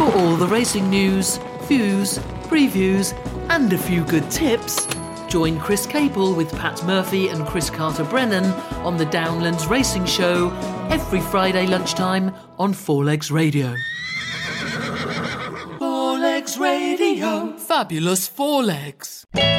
For all the racing news, views, previews and a few good tips, join Chris Capel with Pat Murphy and Chris Carter-Brennan on the Downlands Racing Show every Friday lunchtime on Four Legs Radio. Four Legs Radio. Fabulous Four Legs.